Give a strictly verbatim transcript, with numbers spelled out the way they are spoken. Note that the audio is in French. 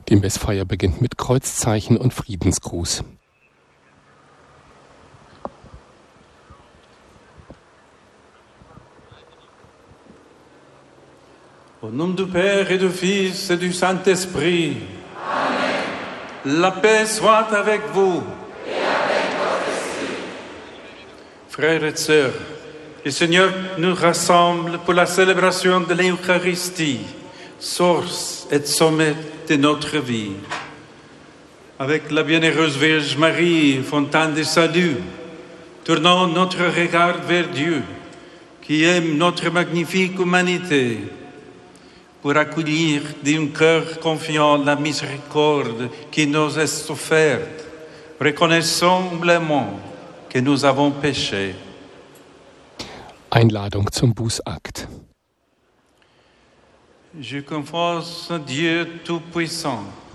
Die Messfeier beginnt mit Kreuzzeichen und Friedensgruß. Au nom du Père et du Fils et du Saint-Esprit. Amen. La paix soit avec vous. Et avec votre esprit. Frères et sœurs, le Seigneur nous rassemble pour la célébration de l'Eucharistie, source et sommet de notre vie. Avec la bienheureuse Vierge Marie, fontaine de salut, tournons notre regard vers Dieu, qui aime notre magnifique humanité, pour accueillir d'un cœur confiant la miséricorde qui nous est offerte. Reconnaissons humblement que nous avons péché. Einladung zum Bußakt. Je confesse Dieu Tout-Puissant,